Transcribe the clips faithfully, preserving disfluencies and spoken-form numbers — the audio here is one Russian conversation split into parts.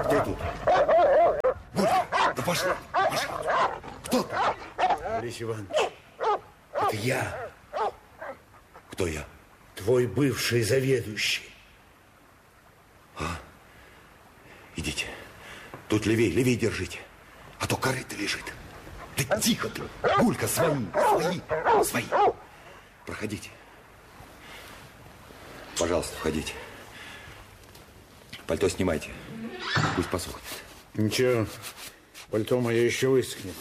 Кто тут? Гулька, да пошла, пошла. Кто тут? Олесь Иванович, это я. Кто я? Твой бывший заведующий. А? Идите. Тут левей, левей держите. А то корыто лежит. Да тихо ты. Гулька, свои, свои, свои. Проходите. Пожалуйста, входите. Пальто снимайте. Пусть посохнет. Ничего, пальто мое еще высохнет.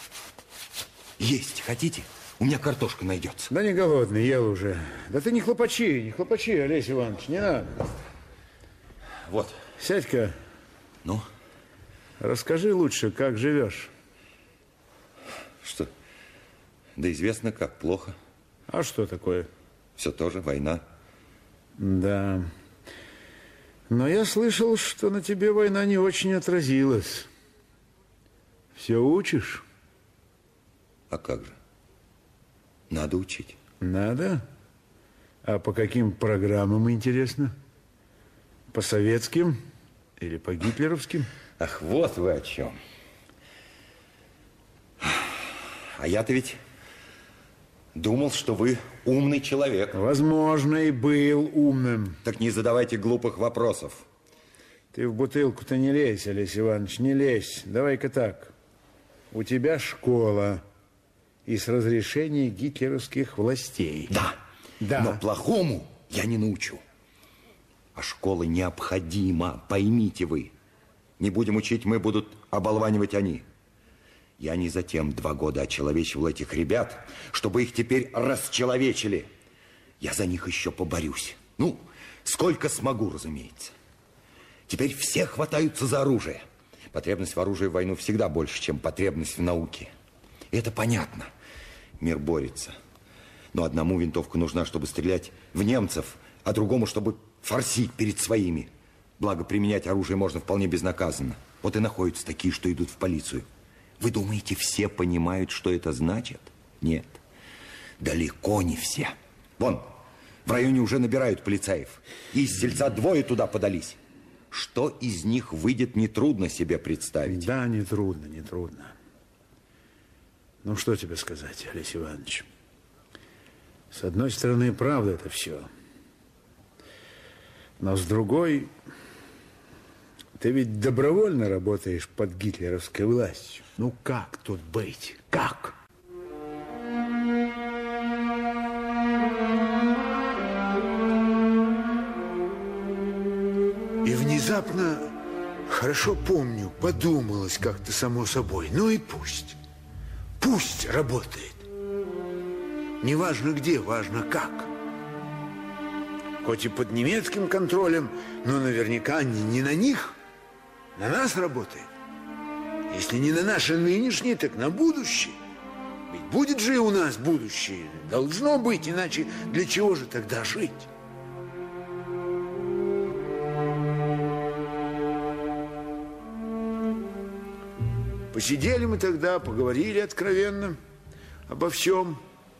Есть хотите? У меня картошка найдется. Да не голодный, ел уже. Да ты не хлопачи, не хлопачи, Олесь Иванович, не надо. Вот. Сядь-ка. Ну? Расскажи лучше, как живешь. Что? Да известно, как плохо. А что такое? Все тоже война. Да. Но я слышал, что на тебе война не очень отразилась. Все учишь? А как же? Надо учить. Надо? А по каким программам, интересно? По советским или по гитлеровским? Ах, вот вы о чем. А я-то ведь думал, что вы умный человек. Возможно, и был умным. Так не задавайте глупых вопросов. Ты в бутылку-то не лезь, Олесь Иванович, не лезь. Давай-ка так. У тебя школа и с разрешения гитлеровских властей. Да, да. Но плохому я не научу. А школа необходима, поймите вы. Не будем учить мы, будут оболванивать они. Я не затем два года очеловечивал этих ребят, чтобы их теперь расчеловечили. Я за них еще поборюсь. Ну, сколько смогу, разумеется. Теперь все хватаются за оружие. Потребность в оружии в войну всегда больше, чем потребность в науке. И это понятно. Мир борется. Но одному винтовка нужна, чтобы стрелять в немцев, а другому, чтобы форсить перед своими. Благо, применять оружие можно вполне безнаказанно. Вот и находятся такие, что идут в полицию. Вы думаете, все понимают, что это значит? Нет. Далеко не все. Вон, в районе уже набирают полицаев. И из сельца двое туда подались. Что из них выйдет, нетрудно себе представить. Да, нетрудно, нетрудно. Ну, что тебе сказать, Олесь Иванович? С одной стороны, правда это все. Но с другой, ты ведь добровольно работаешь под гитлеровской властью. Ну, как тут быть? Как? И внезапно, хорошо помню, подумалось как-то само собой. Ну и пусть. Пусть работает. Не важно где, важно как. Хоть и под немецким контролем, но наверняка не, не на них. На нас работает. Если не на наше нынешнее, так на будущее. Ведь будет же и у нас будущее. Должно быть, иначе для чего же тогда жить? Посидели мы тогда, поговорили откровенно обо всем.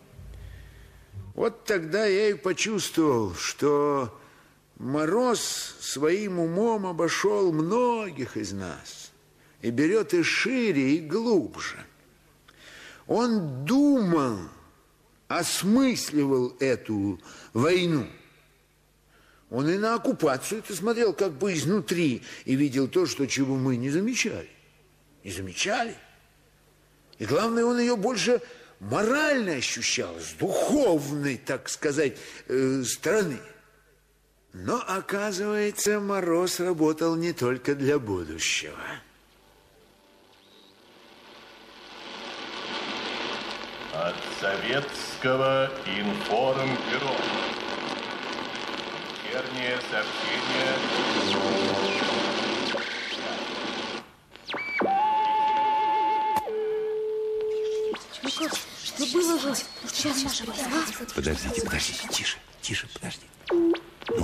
Вот тогда я и почувствовал, что Мороз своим умом обошел многих из нас и берет и шире, и глубже. Он думал, осмысливал эту войну. Он и на оккупацию это смотрел как бы изнутри и видел то, что чего мы не замечали. Не замечали. И главное, он ее больше морально ощущал, с духовной, так сказать, э, стороны. Но, оказывается, Мороз работал не только для будущего. От советского информбюро. Вечернее сообщение. Ну как? Что было же? Сейчас, Маша, Подождите, подождите, тише, тише, подожди. Ну?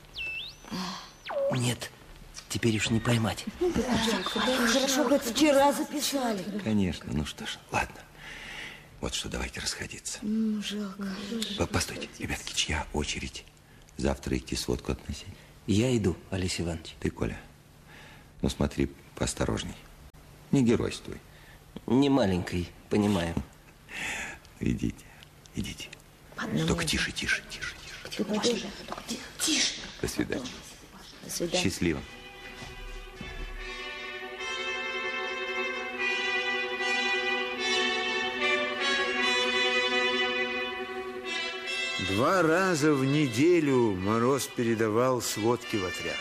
Нет, теперь уж не поймать. Хорошо, хоть вчера записали. Конечно, ну что ж, ладно. Вот что, давайте расходиться. Ну, жалко. Постойте, ребятки, чья очередь завтра идти сводку относить? Я иду, Олесь Иванович. Ты, Коля, Ну, смотри, поосторожней. Не геройствуй. Не маленькой, понимаю. Идите, идите. Только тише, тише, тише, тише. Тише. Тише. До свидания. До свидания. Счастливо. Два раза в неделю Мороз передавал сводки в отряд.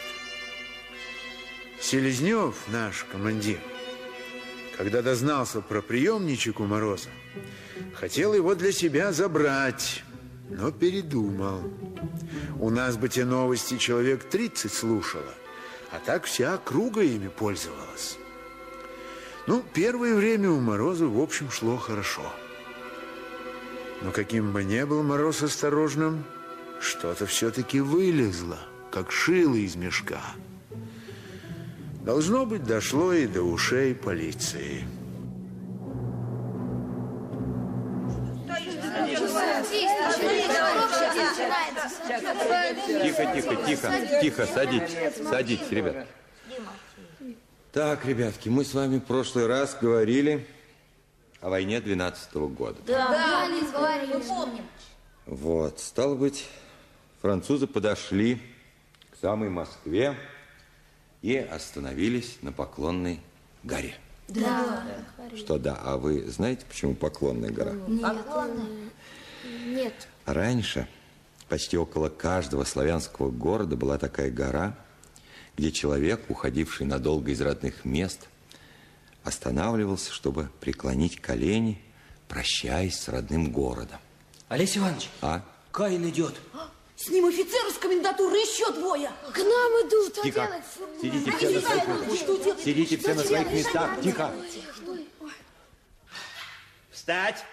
Селезнев, наш командир, когда дознался про приемничек у Мороза, хотел его для себя забрать, но передумал. У нас бы те новости человек тридцать слушало, а так вся округа ими пользовалась. Ну, первое время у Мороза, в общем, шло хорошо. Но каким бы ни был Мороз осторожным, что-то все-таки вылезло, как шило из мешка. Должно быть, дошло и до ушей полиции. Тихо, тихо, тихо, тихо, садитесь, садитесь, ребят. Так, ребятки, мы с вами в прошлый раз говорили о войне двенадцатого года. Да, мы говорили, помним. Вот, стало быть, французы подошли к самой Москве и остановились на Поклонной горе. Да. Что да, а вы знаете, почему Поклонная гора? Нет. Нет. Раньше почти около каждого славянского города была такая гора, где человек, уходивший надолго из родных мест, останавливался, чтобы преклонить колени, прощаясь с родным городом. Олесь Иванович, А? Каин идет. С ним офицер из комендатуры, еще двое. К нам идут. Что Тихо. делать? Сидите все на своих местах. Сидите все на своих местах. Тихо. Встать!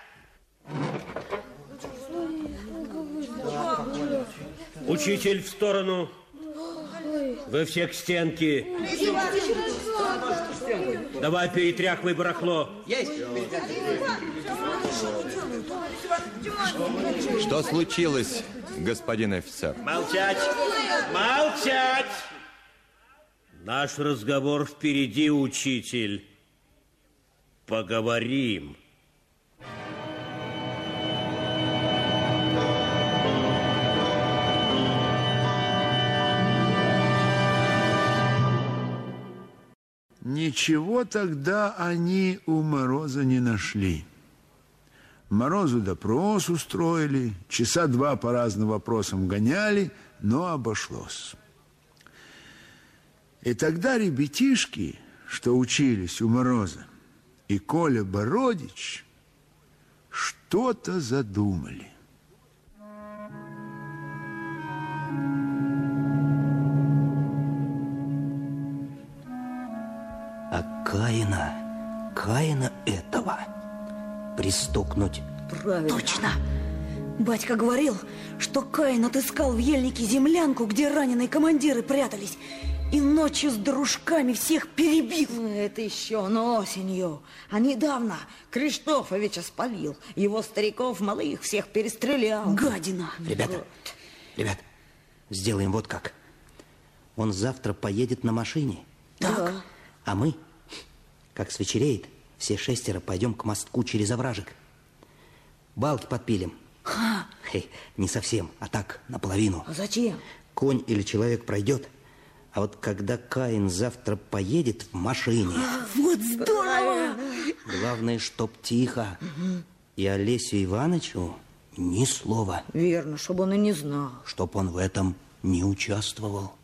Учитель, в сторону. Вы все к стенке. Давай перетряхивай барахло. Есть. Что случилось, господин офицер? Молчать! Молчать! Наш разговор впереди, учитель. Поговорим. Ничего тогда они у Мороза не нашли. Морозу допрос устроили, часа два по разным вопросам гоняли, но обошлось. И тогда ребятишки, что учились у Мороза, и Коля Бородич что-то задумали. А Каина, Каина этого пристукнуть. Правильно. Точно. Батька говорил, что Каин отыскал в ельнике землянку, где раненые командиры прятались, и ночью с дружками всех перебил. Это еще, но осенью. А недавно Криштофовича спалил. Его стариков малых всех перестрелял. Гадина. Ребята, Вот. ребят, сделаем вот как. Он завтра поедет на машине. Так. А мы, как свечереет, все шестеро пойдем к мостку через овражек. Балки подпилим. Ха. Хей, не совсем, а так, наполовину. А зачем? Конь или человек пройдет, а вот когда Каин завтра поедет в машине... Вот здорово! Главное, чтоб тихо. И Олесю Ивановичу ни слова. Верно, чтобы он и не знал. Чтоб он в этом не участвовал.